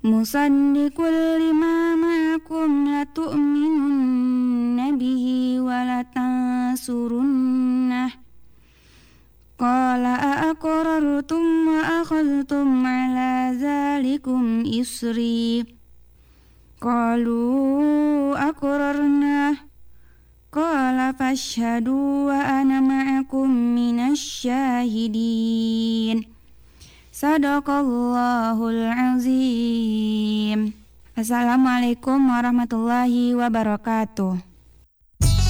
musaddiqul lima ma'akum latu'minunna bihi wa latansurunnah. Qala aqrartum wa akhadhtum ala zalikum isri. Qalu aqrarna. Qala fashhadu wa ana ma'akum minasyahidin. Sadaqallahul azim. Assalamualaikum warahmatullahi wabarakatuh.